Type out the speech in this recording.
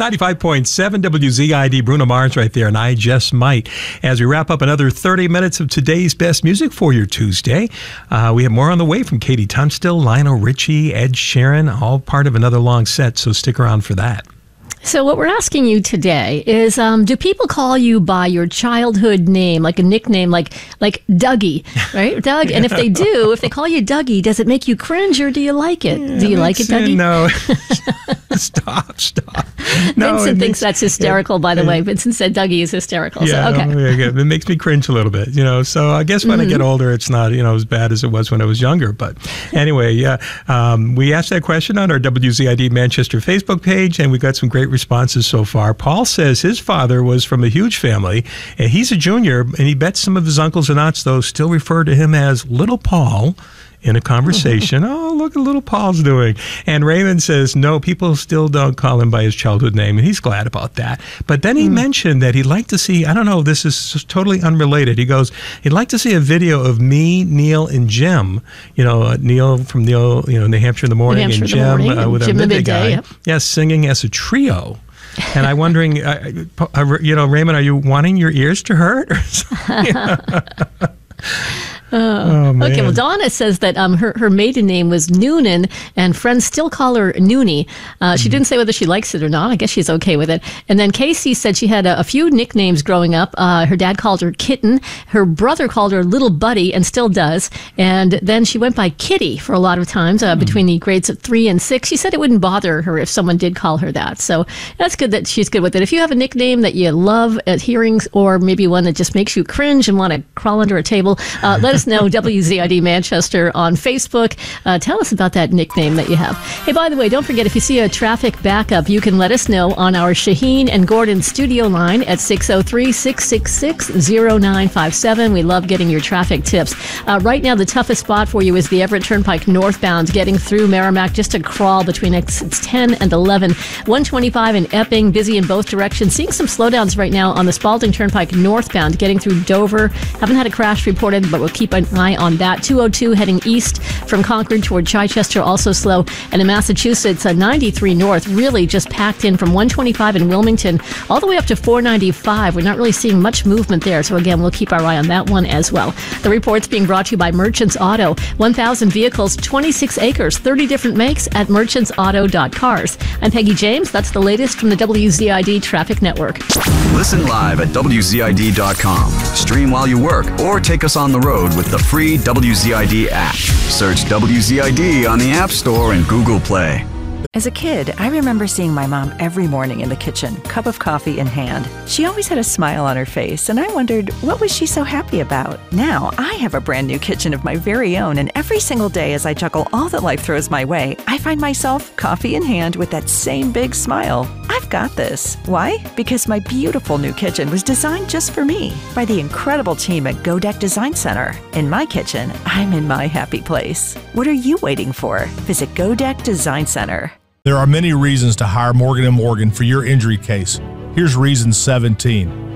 95.7 WZID, Bruno Mars right there, and I Just Might. As we wrap up another 30 minutes of today's best music for your Tuesday, we have more on the way from Katie Tunstall, Lionel Richie, Ed Sheeran, all part of another long set, so stick around for that. So what we're asking you today is, do people call you by your childhood name, like a nickname, like Dougie, right? Doug. And if they do, if they call you Dougie, does it make you cringe or do you like it? Do you like it, Dougie? No. Stop. No, Vincent thinks that's hysterical, by the way. Vincent said Dougie is hysterical. Yeah, so, okay. It makes me cringe a little bit, So I guess when I get older, it's not, as bad as it was when I was younger. But anyway, we asked that question on our WZID Manchester Facebook page, and we got some great responses so far. Paul says his father was from a huge family, and he's a junior, and he bets some of his uncles and aunts, though, still refer to him as Little Paul in a conversation. Oh, look at Little Paul's doing. And Raymond says, no, people still don't call him by his childhood name, and he's glad about that. But then he mentioned that he'd like to see, I don't know, this is totally unrelated. He goes, he'd like to see a video of me, Neil, and Jim. Neil from New Hampshire in the morning, and Jim with Jim a midday guy. Yep. Yes, singing as a trio. And I'm wondering, Raymond, are you wanting your ears to hurt? Or something? Oh, man. Okay, well, Donna says that her maiden name was Noonan, and friends still call her Noonie. She didn't say whether she likes it or not. I guess she's okay with it. And then Casey said she had a few nicknames growing up. Her dad called her Kitten. Her brother called her Little Buddy, and still does. And then she went by Kitty for a lot of times between the grades of 3 and 6. She said it wouldn't bother her if someone did call her that. So that's good that she's good with it. If you have a nickname that you love at hearings, or maybe one that just makes you cringe and want to crawl under a table, let us know. WZID Manchester on Facebook. Tell us about that nickname that you have. Hey, by the way, don't forget, if you see a traffic backup, you can let us know on our Shaheen and Gordon studio line at 603-666-0957. We love getting your traffic tips. Right now, the toughest spot for you is the Everett Turnpike northbound, getting through Merrimack, just a crawl between exits 10 and 11. 125 in Epping, busy in both directions. Seeing some slowdowns right now on the Spalding Turnpike northbound, getting through Dover. Haven't had a crash reported, but we'll keep an eye on that. 202 heading east from Concord toward Chichester, also slow. And in Massachusetts, 93 north, really just packed in from 125 in Wilmington all the way up to 495. We're not really seeing much movement there. So again, we'll keep our eye on that one as well. The report's being brought to you by Merchants Auto. 1,000 vehicles, 26 acres, 30 different makes at merchantsauto.cars. I'm Peggy James. That's the latest from the WZID Traffic Network. Listen live at WZID.com. Stream while you work, or take us on the road with the free WZID app. Search WZID on the App Store and Google Play. As a kid, I remember seeing my mom every morning in the kitchen, cup of coffee in hand. She always had a smile on her face, and I wondered, what was she so happy about? Now, I have a brand new kitchen of my very own, and every single day as I juggle all that life throws my way, I find myself, coffee in hand, with that same big smile. I've got this. Why? Because my beautiful new kitchen was designed just for me by the incredible team at Godeck Design Center. In my kitchen, I'm in my happy place. What are you waiting for? Visit Godeck Design Center. There are many reasons to hire Morgan & Morgan for your injury case. Here's reason 17.